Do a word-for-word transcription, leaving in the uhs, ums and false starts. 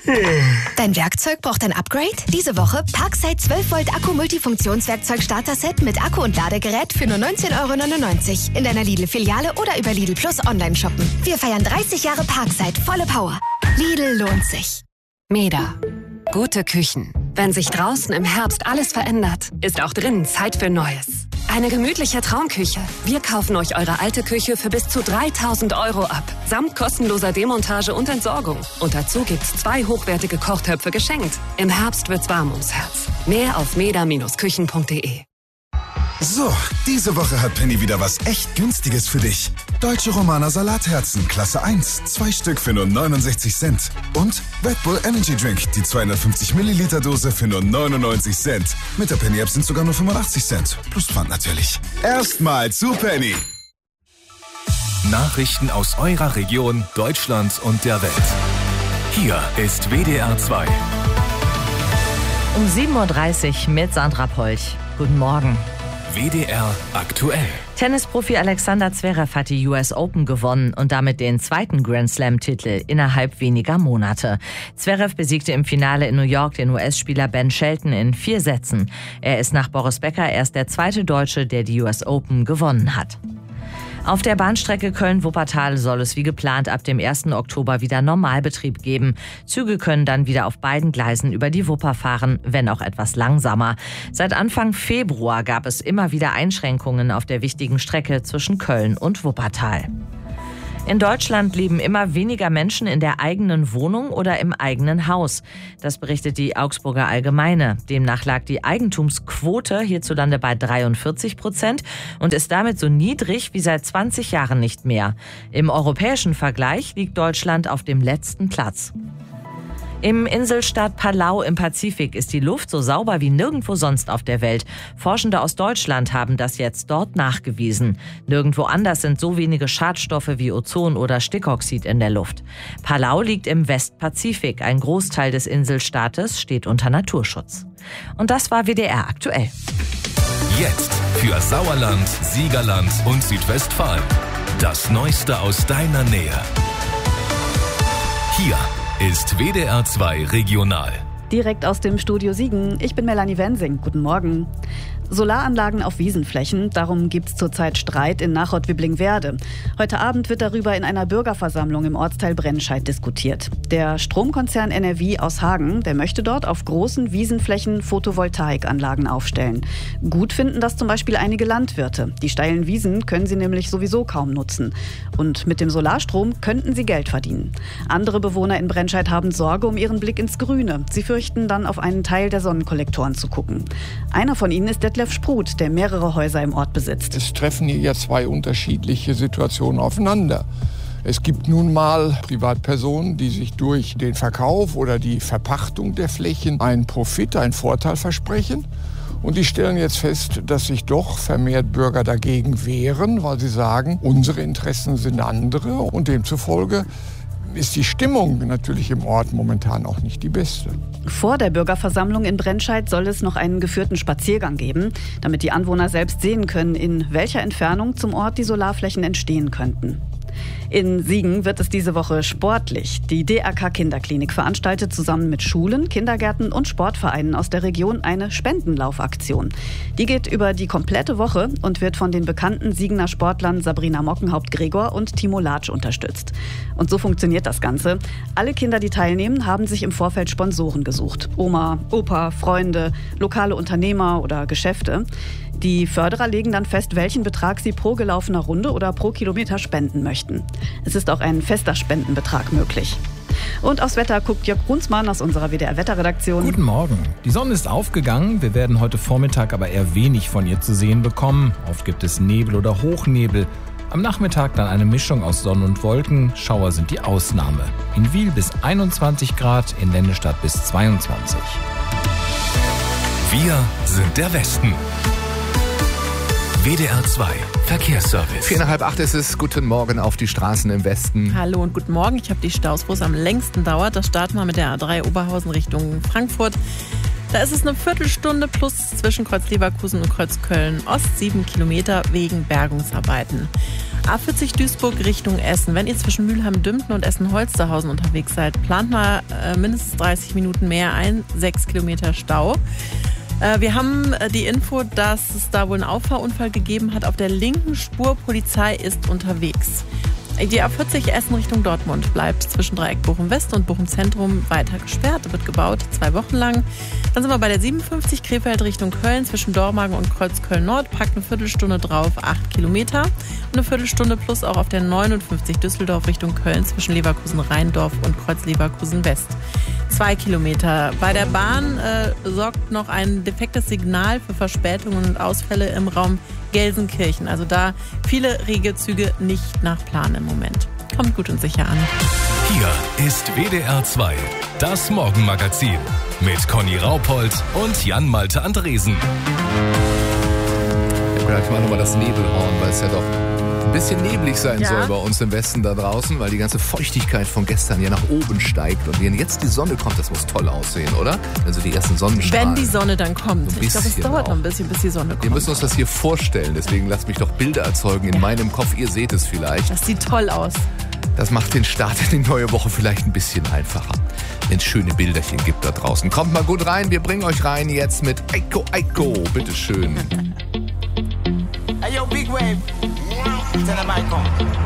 Dein Werkzeug braucht ein Upgrade? Diese Woche Parkside zwölf Volt Akku-Multifunktionswerkzeug Starter-Set mit Akku und Ladegerät für nur neunzehn Euro neunundneunzig. In deiner Lidl-Filiale oder über Lidl Plus online shoppen. Wir feiern dreißig Jahre Parkside, volle Power. Lidl lohnt sich. Meda. Gute Küchen. Wenn sich draußen im Herbst alles verändert, ist auch drinnen Zeit für Neues. Eine gemütliche Traumküche. Wir kaufen euch eure alte Küche für bis zu dreitausend Euro ab. Samt kostenloser Demontage und Entsorgung. Und dazu gibt's zwei hochwertige Kochtöpfe geschenkt. Im Herbst wird's warm ums Herz. Mehr auf meda Bindestrich küchen punkt de. So, diese Woche hat Penny wieder was echt Günstiges für dich. Deutsche Romaner Salatherzen, Klasse eins, zwei Stück für nur neunundsechzig Cent. Und Red Bull Energy Drink, die zweihundertfünfzig Milliliter Dose für nur neunundneunzig Cent. Mit der Penny App sind sogar nur fünfundachtzig Cent. Plus Pfand natürlich. Erstmal zu Penny. Nachrichten aus eurer Region, Deutschland und der Welt. Hier ist W D R zwei. Um sieben Uhr dreißig mit Sandra Polch. Guten Morgen. W D R aktuell. Tennisprofi Alexander Zverev hat die U S Open gewonnen und damit den zweiten Grand Slam-Titel innerhalb weniger Monate. Zverev besiegte im Finale in New York den U S-Spieler Ben Shelton in vier Sätzen. Er ist nach Boris Becker erst der zweite Deutsche, der die U S Open gewonnen hat. Auf der Bahnstrecke Köln-Wuppertal soll es wie geplant ab dem ersten Oktober wieder Normalbetrieb geben. Züge können dann wieder auf beiden Gleisen über die Wupper fahren, wenn auch etwas langsamer. Seit Anfang Februar gab es immer wieder Einschränkungen auf der wichtigen Strecke zwischen Köln und Wuppertal. In Deutschland leben immer weniger Menschen in der eigenen Wohnung oder im eigenen Haus. Das berichtet die Augsburger Allgemeine. Demnach lag die Eigentumsquote hierzulande bei dreiundvierzig Prozent und ist damit so niedrig wie seit zwanzig Jahren nicht mehr. Im europäischen Vergleich liegt Deutschland auf dem letzten Platz. Im Inselstaat Palau im Pazifik ist die Luft so sauber wie nirgendwo sonst auf der Welt. Forschende aus Deutschland haben das jetzt dort nachgewiesen. Nirgendwo anders sind so wenige Schadstoffe wie Ozon oder Stickoxid in der Luft. Palau liegt im Westpazifik. Ein Großteil des Inselstaates steht unter Naturschutz. Und das war W D R aktuell. Jetzt für Sauerland, Siegerland und Südwestfalen. Das Neueste aus deiner Nähe. Hier ist W D R zwei Regional. Direkt aus dem Studio Siegen. Ich bin Melanie Wensing. Guten Morgen. Solaranlagen auf Wiesenflächen, darum gibt es zurzeit Streit in Nachod-Wibblingwerde. Heute Abend wird darüber in einer Bürgerversammlung im Ortsteil Brennscheid diskutiert. Der Stromkonzern N R W aus Hagen, der möchte dort auf großen Wiesenflächen Photovoltaikanlagen aufstellen. Gut finden das zum Beispiel einige Landwirte. Die steilen Wiesen können sie nämlich sowieso kaum nutzen. Und mit dem Solarstrom könnten sie Geld verdienen. Andere Bewohner in Brennscheid haben Sorge um ihren Blick ins Grüne. Sie fürchten dann, auf einen Teil der Sonnenkollektoren zu gucken. Einer von ihnen ist Detlef Spruth, der mehrere Häuser im Ort besitzt. Es treffen hier ja zwei unterschiedliche Situationen aufeinander. Es gibt nun mal Privatpersonen, die sich durch den Verkauf oder die Verpachtung der Flächen einen Profit, einen Vorteil versprechen. Und die stellen jetzt fest, dass sich doch vermehrt Bürger dagegen wehren, weil sie sagen, unsere Interessen sind andere und demzufolge ist die Stimmung natürlich im Ort momentan auch nicht die beste. Vor der Bürgerversammlung in Brennscheid soll es noch einen geführten Spaziergang geben, damit die Anwohner selbst sehen können, in welcher Entfernung zum Ort die Solarflächen entstehen könnten. In Siegen wird es diese Woche sportlich. Die D R K Kinderklinik veranstaltet zusammen mit Schulen, Kindergärten und Sportvereinen aus der Region eine Spendenlaufaktion. Die geht über die komplette Woche und wird von den bekannten Siegener Sportlern Sabrina Mockenhaupt-Gregor und Timo Latsch unterstützt. Und so funktioniert das Ganze. Alle Kinder, die teilnehmen, haben sich im Vorfeld Sponsoren gesucht. Oma, Opa, Freunde, lokale Unternehmer oder Geschäfte. Die Förderer legen dann fest, welchen Betrag sie pro gelaufener Runde oder pro Kilometer spenden möchten. Es ist auch ein fester Spendenbetrag möglich. Und aufs Wetter guckt Jörg Brunsmann aus unserer W D R-Wetterredaktion. Guten Morgen. Die Sonne ist aufgegangen. Wir werden heute Vormittag aber eher wenig von ihr zu sehen bekommen. Oft gibt es Nebel oder Hochnebel. Am Nachmittag dann eine Mischung aus Sonne und Wolken. Schauer sind die Ausnahme. In Wil bis einundzwanzig Grad, in Lennestadt bis zweiundzwanzig. Wir sind der Westen. W D R zwei Verkehrsservice. Vier nach halb acht ist es. Guten Morgen auf die Straßen im Westen. Hallo und guten Morgen. Ich habe die Staus, wo es am längsten dauert. Da starten wir mit der A drei Oberhausen Richtung Frankfurt. Da ist es eine Viertelstunde plus zwischen Kreuz Leverkusen und Kreuz Köln Ost, sieben Kilometer wegen Bergungsarbeiten. A vierzig Duisburg Richtung Essen. Wenn ihr zwischen Mülheim-Dümpten und Essen-Holsterhausen unterwegs seid, plant mal äh, mindestens dreißig Minuten mehr ein, sechs Kilometer Stau. Äh, wir haben äh, die Info, dass es da wohl einen Auffahrunfall gegeben hat auf der linken Spur. Polizei ist unterwegs. Die A vierzig Essen Richtung Dortmund bleibt zwischen Dreieck Bochum West und Bochum Zentrum weiter gesperrt, wird gebaut, zwei Wochen lang. Dann sind wir bei der siebenundfünfzig Krefeld Richtung Köln zwischen Dormagen und Kreuzköln Nord, packt eine Viertelstunde drauf, acht Kilometer. Und eine Viertelstunde plus auch auf der neunundfünfzig Düsseldorf Richtung Köln zwischen Leverkusen-Rheindorf und Kreuz-Leverkusen West. Zwei Kilometer. Bei der Bahn äh, sorgt noch ein defektes Signal für Verspätungen und Ausfälle im Raum Gelsenkirchen. Also da viele Regezüge nicht nach Plan im Moment. Kommt gut und sicher an. Hier ist W D R zwei, das Morgenmagazin mit Conny Raupold und Jan-Malte Andresen. Ich habe gleich mal nochmal das Nebelhorn, weil es ja doch ein bisschen neblig sein Ja. soll bei uns im Westen da draußen, weil die ganze Feuchtigkeit von gestern hier nach oben steigt. Und wenn jetzt die Sonne kommt, das muss toll aussehen, oder? Also die ersten Sonnenstrahlen. Wenn die Sonne dann kommt. So ein Ich glaube, es bisschen dauert auch. noch ein bisschen, bis die Sonne kommt. Wir müssen uns das hier vorstellen, deswegen lasst mich doch Bilder erzeugen in meinem Kopf. Ihr seht es vielleicht. Das sieht toll aus. Das macht den Start in die neue Woche vielleicht ein bisschen einfacher, wenn es schöne Bilderchen gibt da draußen. Kommt mal gut rein, wir bringen euch rein jetzt mit Eiko Eiko. Bitteschön. Hey yo, Big Wave. Tell them I come.